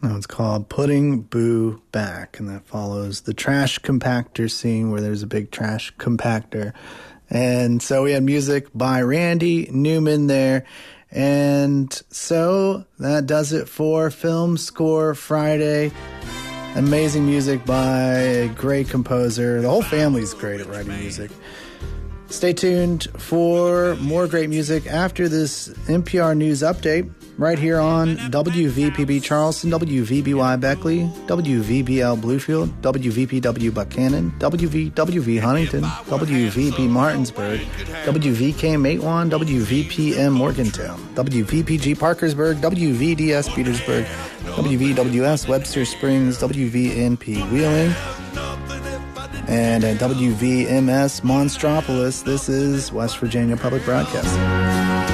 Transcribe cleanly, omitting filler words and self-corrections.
It's called Putting Boo Back, and that follows the trash compactor scene where there's a big trash compactor. And so we had music by Randy Newman there. And so that does it for Film Score Friday. Amazing music by a great composer. The whole family's great at writing music. Stay tuned for more great music after this NPR News Update right here on WVPB Charleston, WVBY Beckley, WVBL Bluefield, WVPW Buchanan, WVWV Huntington, WVP Martinsburg, WVK Matewan, WVPM Morgantown, WVPG Parkersburg, WVDS Petersburg, WVWS Webster Springs, WVNP Wheeling, and at WVMS Monstropolis. This is West Virginia Public Broadcasting.